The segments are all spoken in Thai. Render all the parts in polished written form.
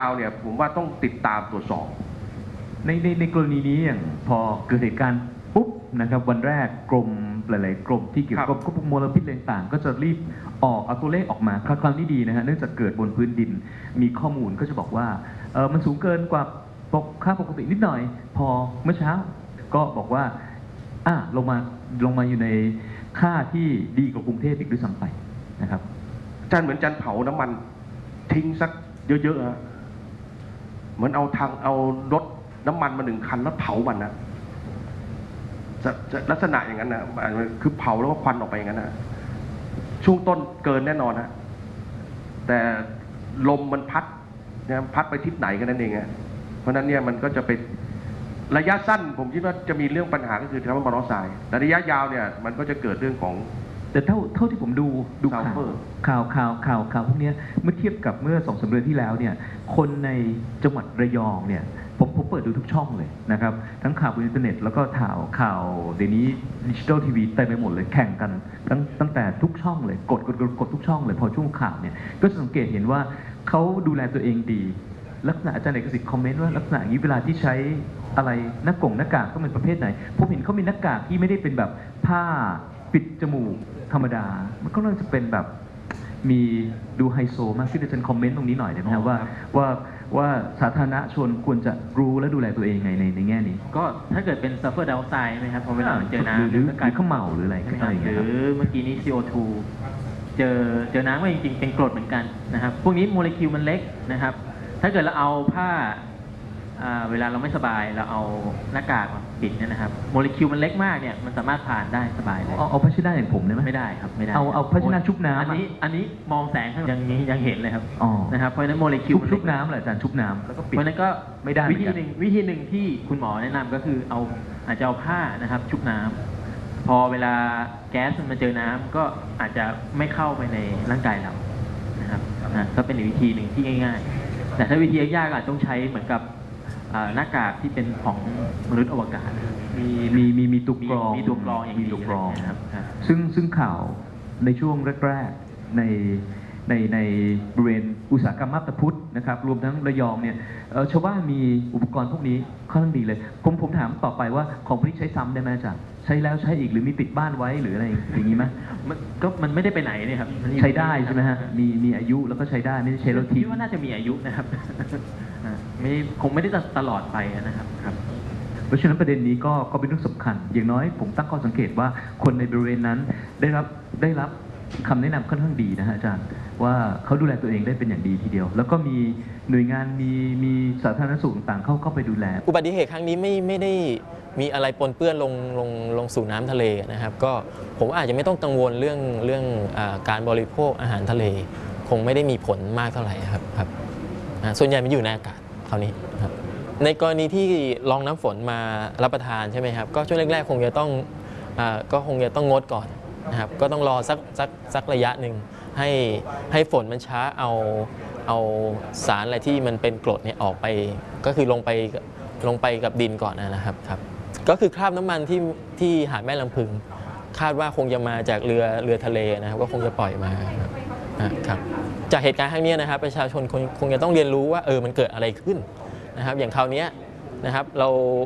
เอาเนี่ยผมว่าต้องติดตามตรวจสอบในกรณีนี้อย่างพอเกิดเหตุการณ์ปุ๊บนะครับวันแรกกรมหลายๆกรมที่เกี่ยวกับควบคุมมลพิษต่างๆก็จะรีบเอาตัวเลขออกมาครั้งนี้ดีนะฮะเนื่องจากเกิดบนพื้นดินมีข้อมูลก็จะบอกว่ามันสูงเกินกว่าค่าปกตินิดหน่อยพอเมื่อเช้าก็บอกว่าลงมาอยู่ในค่าที่ดีกว่ากรุงเทพอีกด้วยซ้ำไปนะครับจันเหมือนจันเผาน้ำมันทิ้งสักเยอะๆเหมือนเอารถน้ำมันมา1 คันแล้วเผามันนะจะลักษณะอย่างนั้นนะคือเผาแล้วก็ควันออกไปอย่างนั้นนะช่วงต้นเกินแน่นอนนะแต่ลมมันพัดไปทิศไหนกันนั่นเองเพราะนั้นเนี่ยมันก็จะเป็นระยะสั้นผมคิดว่าจะมีเรื่องปัญหาก็คือคาร์บอนมอนอกไซด์แต่ระยะยาวเนี่ยมันก็จะเกิดเรื่องของแต่เท่าที่ผมดูข่าวพวกนี้เมื่อเทียบกับเมื่อ2-3 เดือนที่แล้วเนี่ยคนในจังหวัดระยองเนี่ยผมเปิดดูทุกช่องเลยนะครับทั้งข่าวบนอินเทอร์เน็ตแล้วก็ข่าวเดี๋ยวนี้ดิจิทัลทีวีเต็มไปหมดเลยแข่งกันตั้งแต่ทุกช่องเลยกดทุกช่องเลยพอช่วงข่าวเนี่ยก็จะสังเกตเห็นว่าเขาดูแลตัวเองดีลักษณะอาจารย์เอกสิทธิ์คอมเมนต์ว่าลักษณะอย่างนี้เวลาที่ใช้อะไรหน้ากากต้องเป็นประเภทไหนผมเห็นเขามีหน้ากากที่ไม่ได้เป็นแบบผ้าปิดจมูกธรรมดามันก็น่าจะเป็นแบบมีดูไฮโซมากที่อาจารย์คอมเมนต์ตรงนี้หน่อยได้ไหมครับว่าสาธารณชนควรจะรู้และดูแลตัวเองไงในแง่นี้ก็ถ้าเกิดเป็นซัลเฟอร์ไดออกไซด์ไหมครับพอเวลาเจอน้ำหรือข้าวเหมาหรืออะไรก็ได้หรือเมื่อกี้นี้ CO2 เจอน้ำก็จริงๆเป็นกรดเหมือนกันนะครับพวกนี้โมเลกุลมันเล็กนะครับถ้าเกิดเราเอาผ้าเวลาเราไม่สบายเราเอาหน้ากากมาปิดเนี่ยนะครับโมเลกุลมันเล็กมากเนี่ยมันสามารถผ่านได้สบายเลยเอาภาชนะอย่างผมได้ไหมไม่ได้ครับไม่ได้เอาภาชนะชุบน้ำอันนี้มองแสงข้างยังเห็นเลยครับนะครับเพราะฉะนั้นโมเลกุลชุบน้ำแหละอาจารย์ชุบน้ำแล้วก็ปิดเพราะฉะนั้นก็ไม่ได้วิธีหนึ่งที่คุณหมอแนะนำก็คืออาจจะเอาผ้านะครับชุบน้ำพอเวลาแก๊สมันมาเจอน้ำก็อาจจะไม่เข้าไปในร่างกายเรานะครับก็เป็นอีกวิธีหนึ่งที่ง่ายๆแต่ถ้าวิธียากๆอาจต้องใช้เหมือนกับหน้ากากที่เป็นของมนุษย์อวกาศมีตัวกรองอย่างมีตัวกรองนะครับซึ่งข่าวในช่วงแรกๆในบริเวณอุตสาหกรรมมาบตาพุธนะครับรวมทั้งระยองเนี่ยชาวบ้านมีอุปกรณ์พวกนี้ค่อนข้างดีเลยผมถามต่อไปว่าของพวกนี้ใช้ซ้ำได้ไหมจ๊ะใช้แล้วใช้อีกหรือมีติดบ้านไว้หรืออะไรอย่างนี้ไหมมันไม่ได้ไปไหนเนี่ยครับใช้ได้ใช่ไหมฮะมีอายุแล้วก็ใช้ได้ไม่ใช่ใช้แล้วทิ้งคิดว่าน่าจะมีอายุนะครับคงไม่ได้ตลอดไปนะครับเพราะฉะนั้นประเด็นนี้ก็เป็นเรื่องสำคัญอย่างน้อยผมตั้งข้อสังเกตว่าคนในบริเวณนั้นได้รับคำแนะนำค่อนข้างดีนะฮะอาจารย์ว่าเขาดูแลตัวเองได้เป็นอย่างดีทีเดียวแล้วก็มีหน่วยงานมีสาธารณสุขต่างๆเข้าไปดูแลอุบัติเหตุครั้งนี้ไม่ได้มีอะไรปนเปื้อนลงสู่น้ำทะเลนะครับก็ผมอาจจะไม่ต้องกังวลเรื่องการบริโภคอาหารทะเลคงไม่ได้มีผลมากเท่าไหร่ครับส่วนใหญ่มันอยู่ในอากาศคราวนี้ครับในกรณีที่รองน้ำฝนมารับประทานใช่ไหมครับก็ช่วงแรกๆคงจะต้องงดก่อนนะครับก็ต้องรอสักระยะหนึ่งให้ฝนมันช้าเอาสารอะไรที่มันเป็นกรดเนี่ยออกไปก็คือลงไปกับดินก่อนนะครับก็คือคราบน้ำมันที่หาดแม่ลำพึงคาดว่าคงจะมาจากเรือทะเลนะครับก็คงจะปล่อยมาครับจากเหตุการณ์ครั้งนี้นะครับประชาชนคงจะต้องเรียนรู้ว่ามันเกิดอะไรขึ้นนะครับอย่างคราวนี้นะครับเรา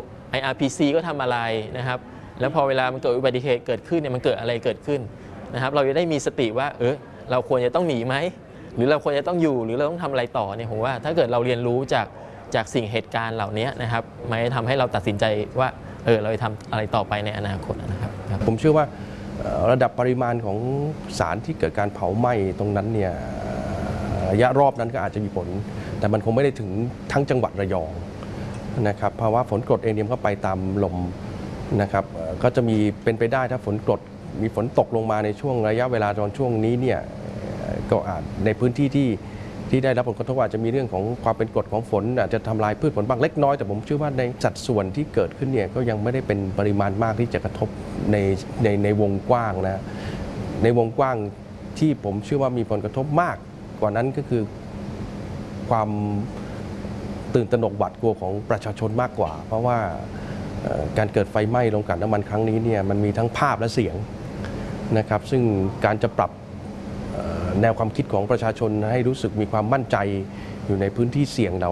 IRPC ก็ทำอะไรนะครับแล้วพอเวลามันเกิดอุบัติเหตุเกิดขึ้นเนี่ยมันเกิดอะไรเกิดขึ้นนะครับเราจะได้มีสติว่าเราควรจะต้องหนีไหมหรือเราควรจะต้องอยู่หรือเราต้องทำอะไรต่อเนี่ยผมว่าถ้าเกิดเราเรียนรู้จากสิ่งเหตุการณ์เหล่านี้นะครับมันจะทำให้เราตัดสินใจว่าเราจะทำอะไรต่อไปในอนาคตนะครับผมเชื่อว่าระดับปริมาณของสารที่เกิดการเผาไหม้ตรงนั้นเนี่ยระยะรอบนั้นก็อาจจะมีผลแต่มันคงไม่ได้ถึงทั้งจังหวัดระยองนะครับเพราะว่าฝนกรดเองเนี่ยก็ไปตามลมนะครับก็จะมีเป็นไปได้ถ้าฝนกรดมีฝนตกลงมาในช่วงระยะเวลาตอนช่วงนี้เนี่ยก็อาจในพื้นที่ที่ได้รับผลกระทบอาจจะมีเรื่องของความเป็นกรดของฝนอาจจะทำลายพืชผลบางเล็กน้อยแต่ผมเชื่อว่าในสัดส่วนที่เกิดขึ้นเนี่ยก็ยังไม่ได้เป็นปริมาณมากที่จะกระทบในวงกว้างนะในวงกว้างที่ผมเชื่อว่ามีผลกระทบมากกว่านั้นก็คือความตื่นตระหนกหวาดกลัวของประชาชนมากกว่าเพราะว่าการเกิดไฟไหม้โรงกลั่นน้ำมันครั้งนี้เนี่ยมันมีทั้งภาพและเสียงนะครับซึ่งการจะปรับแนวความคิดของประชาชนให้รู้สึกมีความมั่นใจอยู่ในพื้นที่เสี่ยงเหล่า